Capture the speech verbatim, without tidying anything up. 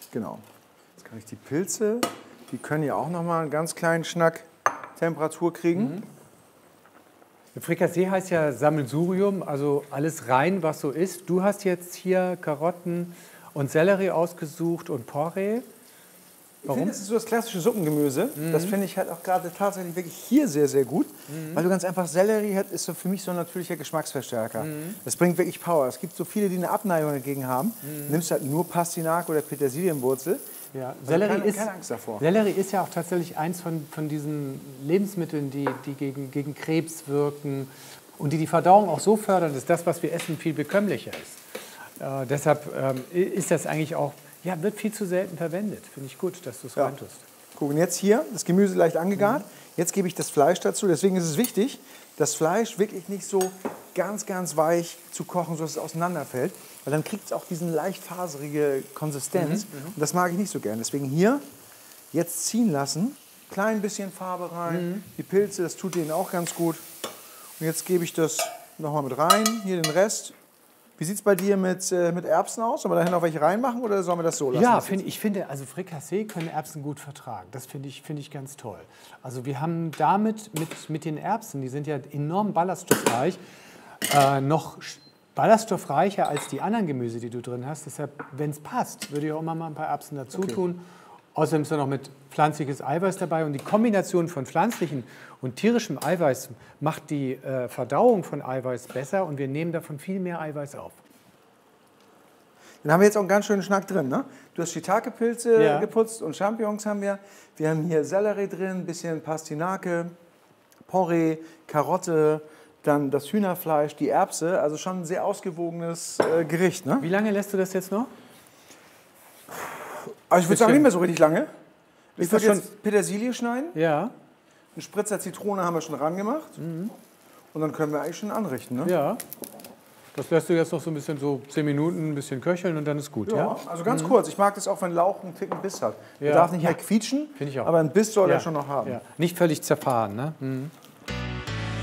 Genau. Jetzt kann ich die Pilze, die können ja auch noch mal einen ganz kleinen Schnack Temperatur kriegen. Mhm. Frikassee heißt ja Sammelsurium, also alles rein, was so ist. Du hast jetzt hier Karotten und Sellerie ausgesucht und Porree. Ich finde, das ist so das klassische Suppengemüse. Mhm. Das finde ich halt auch gerade tatsächlich wirklich hier sehr, sehr gut. Mhm. Weil du ganz einfach, Sellerie hat, ist so für mich so ein natürlicher Geschmacksverstärker. Mhm. Das bringt wirklich Power. Es gibt so viele, die eine Abneigung dagegen haben. Mhm. Du nimmst halt nur Pastinake oder Petersilienwurzel. Ja. Sellerie, keine, ist, keine Angst davor. Sellerie ist ja auch tatsächlich eins von, von diesen Lebensmitteln, die, die gegen, gegen Krebs wirken und die die Verdauung auch so fördern, dass das, was wir essen, viel bekömmlicher ist. Äh, deshalb ähm, ist das eigentlich auch... Ja, wird viel zu selten verwendet. Finde ich gut, dass du es ja. reintust. Gucken, jetzt hier das Gemüse leicht angegart. Mhm. Jetzt gebe ich das Fleisch dazu. Deswegen ist es wichtig, das Fleisch wirklich nicht so ganz, ganz weich zu kochen, sodass es auseinanderfällt. Weil dann kriegt es auch diesen leicht faserige Konsistenz. Mhm. Und das mag ich nicht so gern. Deswegen hier jetzt ziehen lassen. Klein bisschen Farbe rein. Mhm. Die Pilze, das tut denen auch ganz gut. Und jetzt gebe ich das nochmal mit rein. Hier den Rest. Wie sieht es bei dir mit, äh, mit Erbsen aus? Sollen wir da noch welche reinmachen oder sollen wir das so lassen? Ja, find, ich finde, also Frikassee können Erbsen gut vertragen. Das finde ich, find ich ganz toll. Also wir haben damit mit, mit den Erbsen, die sind ja enorm ballaststoffreich, äh, noch ballaststoffreicher als die anderen Gemüse, die du drin hast. Deshalb, wenn es passt, würde ich auch immer mal ein paar Erbsen dazu okay. tun. Außerdem ist da noch mit pflanzliches Eiweiß dabei. Und die Kombination von pflanzlichem und tierischem Eiweiß macht die äh, Verdauung von Eiweiß besser. Und wir nehmen davon viel mehr Eiweiß auf. Dann haben wir jetzt auch einen ganz schönen Schnack drin. Ne? Du hast Shiitake-Pilze ja. geputzt und Champignons haben wir. Wir haben hier Sellerie drin, ein bisschen Pastinake, Porree, Karotte, dann das Hühnerfleisch, die Erbse. Also schon ein sehr ausgewogenes äh, Gericht. Ne? Wie lange lässt du das jetzt noch? Also ich würde sagen, nicht mehr so richtig lange. Ich würde schon jetzt Petersilie schneiden. Ja. Einen Spritzer Zitrone haben wir schon ran gemacht. Mhm. Und dann können wir eigentlich schon anrichten. Ne? Ja. Das lässt du jetzt noch so ein bisschen, so zehn Minuten, ein bisschen köcheln und dann ist gut, ja? Ja, also ganz mhm. kurz. Ich mag das auch, wenn Lauch einen dicken Biss hat. Der ja. darf nicht mehr quietschen, Find ich auch. aber einen Biss soll ja. er schon noch haben. Ja. Nicht völlig zerfahren, ne? Mhm.